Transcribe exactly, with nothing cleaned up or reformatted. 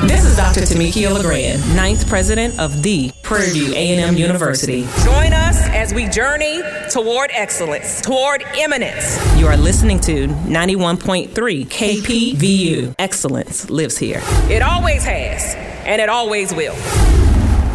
This is Doctor Tamikia LeGrand, ninth president of the Prairie View A and M University. Join us as we journey toward excellence, toward eminence. You are listening to ninety-one point three K P V U. Excellence lives here. It always has, and it always will.